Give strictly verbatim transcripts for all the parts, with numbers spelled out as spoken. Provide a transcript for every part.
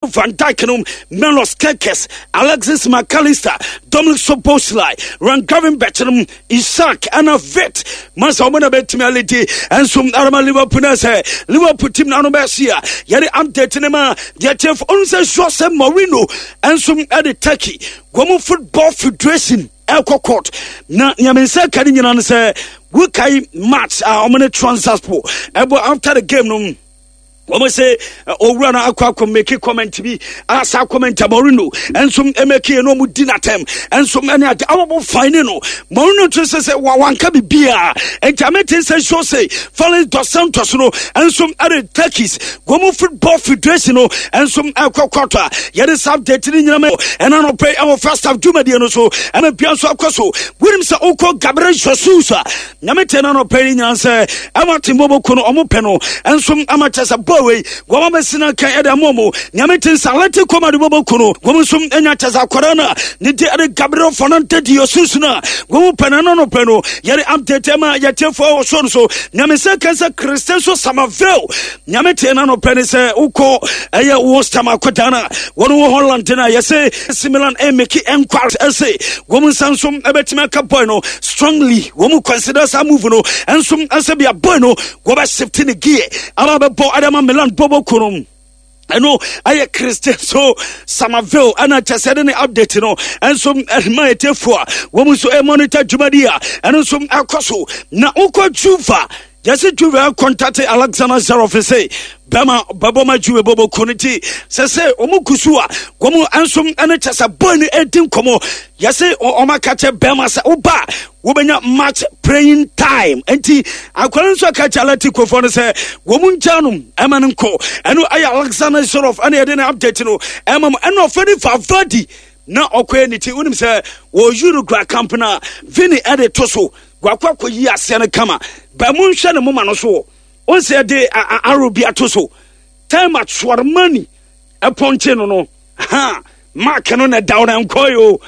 Van Dijk no, Melos Kekes, Alexis McAllister, Dominic Soboslai, Rangarin Betchem, Isaac, Anna Vet, Masa Omana Betmelity, and some Arama Liverpool say, Liverpool team Nanobasia, Yari Amtetinema, Yatef Onse Jose Mourinho, and some added Turkey, Gomu Football Federation, Elko Court, Na Yamensa Kadinian say, Wukai match, our Omane Transaspo, after the game, no. When we say, oh, run a quack, make a comment to me, as a comment to Mourinho, and some M A K no more dinner time, and so many at our final. Mourinho just says, one can be beer, and Tamete says, so say, following Dos Santos, and some other turkeys, Gomu Football Federation, and some Alco Quarter, yet is updated in Yamel, and I don't pay our first of Jumadiano, so, and a Pianso Coso, Williams Oko Gabriel Sosusa, Yamete no paying answer, Amati Mobo Kono Omopeno, and some amateurs above. Gwama sina kan eda momo nyamete salate koma de bobo kono gwama sum enya chaza korana ne de ade Gabriel Fonante di osusuna gwama panano no peno yare update ma yate fo so so nyamese kansa Christenso Samavel nyamete na no pene se uko eye wo stama kotana wono wo Holland na yese similar e make enquire ese gwama sansum ebetima ka boy no strongly gwama consider sa move no ensum ase bia boy no gwaba shift in gear ama be bo adama Milan Bobo Kurum. I know I a Christian so Samavel and I just said any update no and some my therefore woman so a monitor Jumadia and some Alcoso na Uko Juva. Just to have contacted Alexander Zaroff say Bama Baboma Juve Bobo Kuniti say Omukusua Gomu Ansum and it has a burn eighteen como Yase or Omakache Bama Uba Wobenya match praying time enti akwaranso akacha latiko for say Womun Janum Emanko and I Alexander Zaroff and I didn't update no Emam and no funny for Vadi na okweniti unim say wo Uruguay company Vini Ade Toso Gwakwa ko yi asene kama ba mu nhwe ne moma no so on say de arobia to so time at money eponche no no ha mark no na down and koyo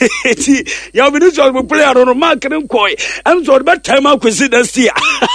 eti ya bi so be player no mark no koy am so be time acquisition here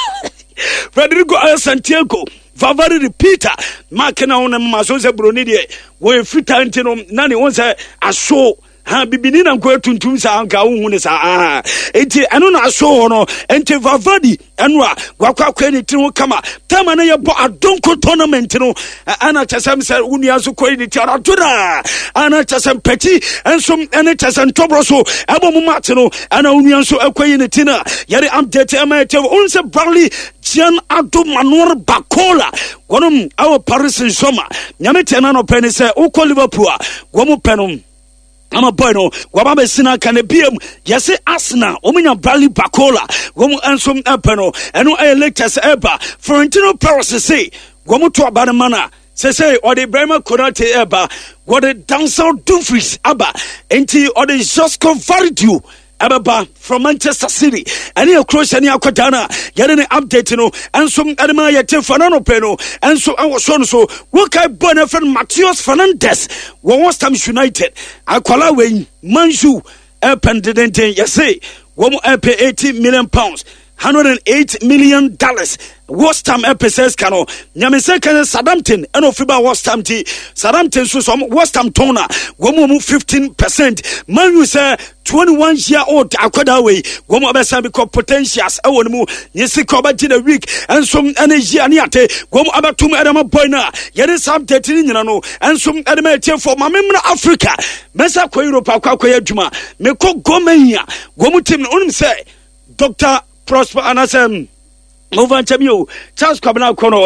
Federico Santiago Vavari repeater mark na on ma so se broni de we fitanti no na ne won say aso ha bibini na nko tuntum sa anka wo hu ne sa ah enti eno na so no enti Vavadi eno a gwakwa kwa ni tinu kama tama na ye bo adonko tournament no ana chasam sa uni aso ko ni tiara tura ana chasam peti enso ene chasam tobro so ebo mu match no ana uni anso akoyi ni tina yare update amete unse Bradley Jean Ado Manuel Bakola wonum our Paris Saint-Germain nyamete na no pene se uko Liverpool gomu penum I'm a boy no wababa sina kane biem yase Arsenal omunya Bradley Bakola gomu ansom epeno eno ay lectures eba Florentino Perez say gomu to abane mana say say or the Bremer Konate eba what the Denzel Dumfries aba enti or the Josko Varidu Ababa from Manchester City. Any of Croatia, any Aquadana, getting an update, no, and some Adama Yate Fanano Peno, and so I was on so. Work I born a friend Matias Fernandez, one time United, Aquala Wayne, Manju, Ependente, yes, say, one pay eighty million pounds. one hundred eight million dollars. Worst time episodes cano. Nyamese can Southampton and of Fiba worst time tea. Southampton so some worst time toner. Womu fifteen percent. Man you say twenty-one year old Akwadawe. Womu abesabi ko potentials. I want mu yesi koba jina week and some energy aniate. Womu abatum edama boyna. Yede sam thirteen no and some edama for mamimna Africa. Mesa ko Europe kwa kwa juma. Meko gomenya. Womu team unim say Doctor Prosper Anasem Mova Chamio Charles Kabana Kono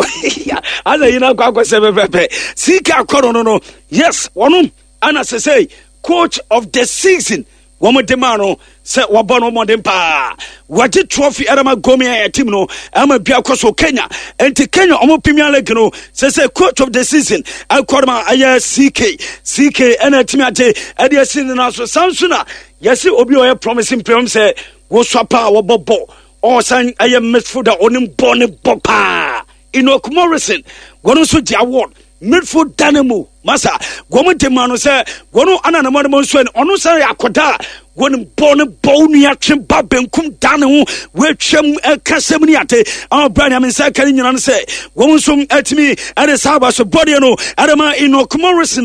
Ada Yina Kwakwa Sebe Pepe Sika Kono no no yes one Ana say coach of the season Womo Demano say Wabono Modempa Waji trophy Adama Gomia team no Ama Biakoso Kenya and to Kenya Omo Premier League no say say coach of the season Alkorma Aya C K C K and a Timate Adia Sinna so Samsuna Yesi Obio promising film say wo swapa wo bobo o san aye midfielder onim bone bopa Enoch Morrison wono so di award midfield dynamo masa gomo demano say wono anana mo so en ono san yakoda wonim bone bonu atwe babenkum dane ho we twam kasam ni ate our brand am say kan nyina no say wono so atimi ade saba so body no adama Enoch Morrison